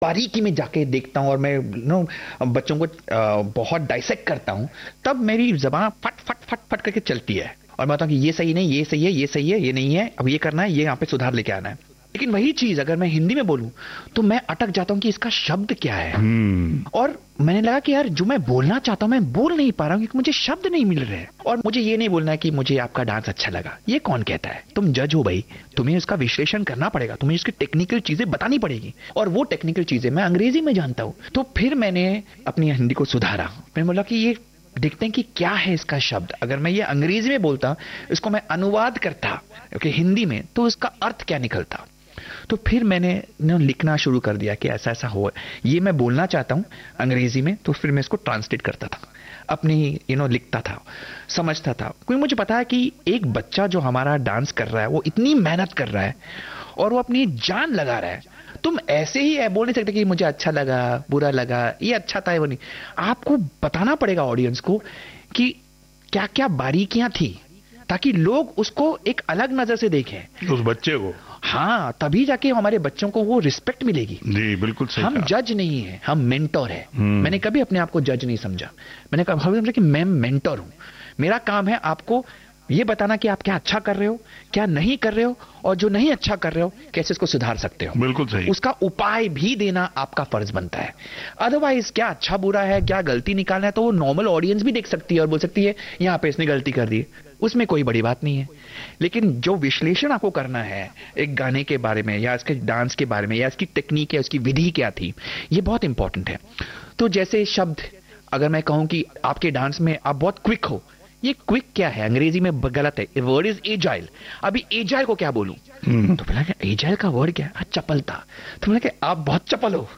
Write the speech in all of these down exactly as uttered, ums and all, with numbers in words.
बारीकी में जाके देखता हूँ और मैं नो बच्चों को आ, बहुत डाइसेक्ट करता हूँ, तब मेरी जबान फट फट फट फट करके चलती है और मैं बताऊँ कि ये सही नहीं, ये सही है, ये सही है, ये नहीं है, अब ये करना है, ये यहाँ पे सुधार लेके आना है। लेकिन वही चीज अगर मैं हिंदी में बोलूं तो मैं अटक जाता हूं कि इसका शब्द क्या है। हम्म और मैंने लगा कि यार जो मैं बोलना चाहता हूं मैं बोल नहीं पा रहा हूं क्योंकि मुझे शब्द नहीं मिल रहे हैं। और मुझे ये नहीं बोलना है कि मुझे आपका डांस अच्छा लगा, ये कौन कहता है? तुम जज हो भाई, तुम्हें इसका विश्लेषण करना पड़ेगा, तुम्हें इसकी टेक्निकल चीजें बतानी पड़ेगी और वो टेक्निकल चीजें मैं अंग्रेजी में जानता हूं। तो फिर मैंने अपनी हिंदी को सुधारा। मैंने बोला कि ये देखते हैं कि क्या है इसका शब्द। अगर मैं ये अंग्रेजी में बोलता, इसको मैं अनुवाद करता क्योंकि हिंदी में, तो इसका अर्थ क्या निकलता। तो फिर मैंने लिखना शुरू कर दिया कि ऐसा ऐसा हो, ये मैं बोलना चाहता हूं अंग्रेजी में, तो फिर मैं इसको ट्रांसलेट करता था, अपनी यू नो लिखता था, समझता था। क्योंकि मुझे पता है कि एक बच्चा जो हमारा डांस कर रहा है वो इतनी मेहनत कर रहा है और वो अपनी जान लगा रहा है। तुम ऐसे ही है बोल नहीं सकते कि मुझे अच्छा लगा, बुरा लगा, ये अच्छा था, वो नहीं। आपको बताना पड़ेगा ऑडियंस को कि क्या क्या बारीकियां थी ताकि लोग उसको एक अलग नजर से देखें, उस बच्चे को। हाँ, तभी जाके हमारे बच्चों को वो रिस्पेक्ट मिलेगी। जी बिल्कुल सही। हम जज नहीं है, हम मेंटोर है। मैंने कभी अपने आप को जज नहीं समझा। मैंने कहा समझा कि मैं मेंटोर हूं, मेरा काम है आपको ये बताना कि आप क्या अच्छा कर रहे हो, क्या नहीं कर रहे हो, और जो नहीं अच्छा कर रहे हो कैसे इसको सुधार सकते हो। बिल्कुल सही। उसका उपाय भी देना आपका फर्ज बनता है। अदरवाइज क्या अच्छा बुरा है, क्या गलती निकालना है, तो वो नॉर्मल ऑडियंस भी देख सकती है और बोल सकती है यहां पे इसने गलती कर दी, उसमें कोई बड़ी बात नहीं है। लेकिन जो विश्लेषण आपको करना है एक गाने के बारे में या इसके डांस के बारे में या इसकी टेक्निक है, उसकी विधि क्या थी, ये बहुत इंपॉर्टेंट है। तो जैसे शब्द, अगर मैं कहूं कि आपके डांस में आप बहुत क्विक हो, ये क्विक क्या है अंग्रेजी में गलत है, वर्ड इज एजाइल। अभी एजाइल को क्या बोलूं? तो बोला कि एजाइल का वर्ड क्या है? चपलता। तो बोला कि आप बहुत चपल हो।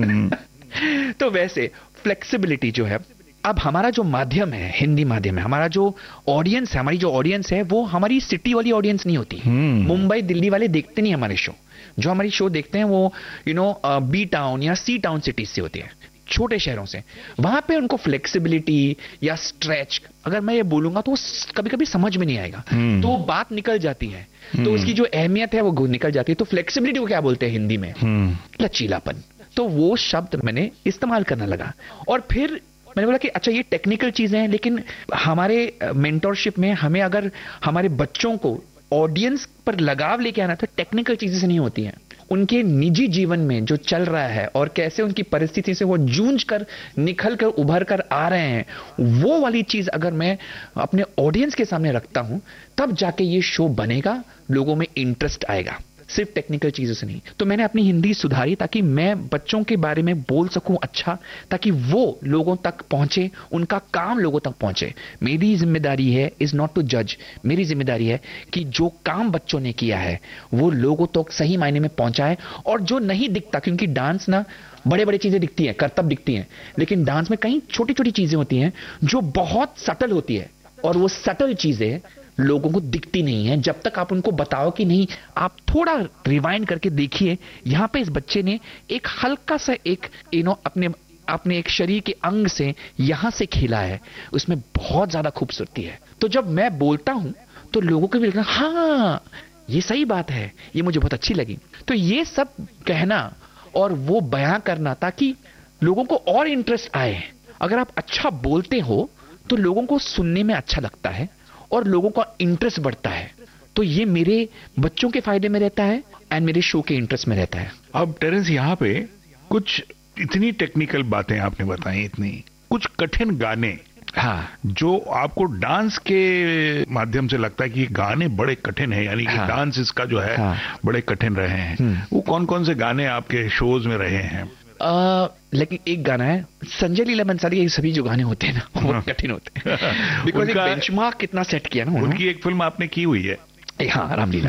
तो वैसे फ्लेक्सिबिलिटी जो है, अब हमारा जो माध्यम है हिंदी माध्यम है, हमारा जो ऑडियंस है, हमारी जो ऑडियंस है वो हमारी सिटी वाली ऑडियंस नहीं होती। मुंबई दिल्ली वाले देखते नहीं हमारे शो। जो हमारी शो देखते हैं वो यू नो बी टाउन या सी टाउन सिटीज से होती है, छोटे शहरों से। वहां पे उनको फ्लेक्सिबिलिटी या स्ट्रेच, अगर मैं ये बोलूंगा तो कभी कभी समझ में नहीं आएगा, तो बात निकल जाती है, तो उसकी जो अहमियत है वो निकल जाती है। तो फ्लेक्सिबिलिटी को क्या बोलते हैं हिंदी में? लचीलापन। तो वो शब्द मैंने इस्तेमाल करना लगा। और फिर मैंने बोला कि अच्छा ये टेक्निकल चीजें हैं, लेकिन हमारे मेंटोरशिप में हमें अगर हमारे बच्चों को ऑडियंस पर लगाव लेके आना तो टेक्निकल चीजें से नहीं होती हैं, उनके निजी जीवन में जो चल रहा है और कैसे उनकी परिस्थिति से वो जूझ कर निकल कर उभर कर आ रहे हैं, वो वाली चीज अगर मैं अपने ऑडियंस के सामने रखता हूं तब जाके ये शो बनेगा, लोगों में इंटरेस्ट आएगा, सिर्फ टेक्निकल चीजों से नहीं। तो मैंने अपनी हिंदी सुधारी ताकि मैं बच्चों के बारे में बोल सकूं अच्छा, ताकि वो लोगों तक पहुंचे, उनका काम लोगों तक पहुंचे। मेरी जिम्मेदारी है इज नॉट टू जज, मेरी जिम्मेदारी है कि जो काम बच्चों ने किया है वो लोगों तक सही मायने में पहुंचाए। और जो नहीं दिखता, क्योंकि डांस ना बड़े बड़े चीजें दिखती हैं, करतब दिखती हैं, लेकिन डांस में कई छोटी छोटी चीजें होती हैं जो बहुत सटल होती है, और वो सटल चीजें लोगों को दिखती नहीं है जब तक आप उनको बताओ कि नहीं आप थोड़ा रिवाइंड करके देखिए, यहां पे इस बच्चे ने एक हल्का सा एक यू नो अपने अपने एक शरीर के अंग से यहां से खेला है, उसमें बहुत ज्यादा खूबसूरती है। तो जब मैं बोलता हूं तो लोगों को भी लगता है हाँ ये सही बात है, ये मुझे बहुत अच्छी लगी। तो ये सब कहना और वो बयां करना ताकि लोगों को और इंटरेस्ट आए। अगर आप अच्छा बोलते हो तो लोगों को सुनने में अच्छा लगता है और लोगों का इंटरेस्ट बढ़ता है। तो ये मेरे बच्चों के फायदे में रहता है एंड मेरे शो के इंटरेस्ट में रहता है। अब टेरेंस यहाँ पे कुछ इतनी टेक्निकल बातें आपने बताई, इतनी कुछ कठिन गाने, हाँ, जो आपको डांस के माध्यम से लगता है कि ये गाने बड़े कठिन है, यानी कि हाँ, डांस इसका जो है हाँ, बड़े कठिन रहे हैं, वो कौन कौन से गाने आपके शोज में रहे हैं? Uh, लेकिन एक गाना है संजय लीला बंसाली, ये सभी जो गाने होते हैं ना वो कठिन होते हैं बिकॉज एक बेंचमार्क कितना सेट किया ना उनकी एक फिल्म आपने की हुई है, हाँ रामलीला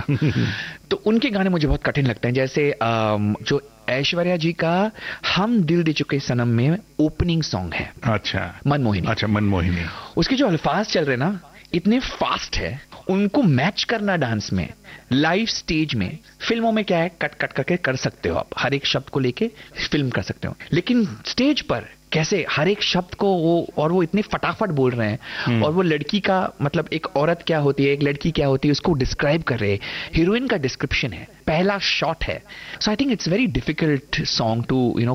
तो उनके गाने मुझे बहुत कठिन लगते हैं। जैसे जो ऐश्वर्या जी का हम दिल दे चुके सनम में ओपनिंग सॉन्ग है, अच्छा मनमोहिनी, अच्छा मनमोहिनी, उसके जो अल्फाज चल रहे ना इतने फास्ट है, उनको मैच करना डांस में, लाइव स्टेज में, फिल्मों में क्या है कट कट करके कर सकते हो आप, हर एक शब्द को लेके फिल्म कर सकते हो, लेकिन स्टेज पर कैसे हर एक शब्द को वो, और वो इतने फटाफट बोल रहे हैं, और वो लड़की का मतलब एक औरत क्या होती है, एक लड़की क्या होती है, उसको डिस्क्राइब कर रहे हैं, हीरोइन का डिस्क्रिप्शन है, पहला शॉट है। सो I think it's very difficult song to you know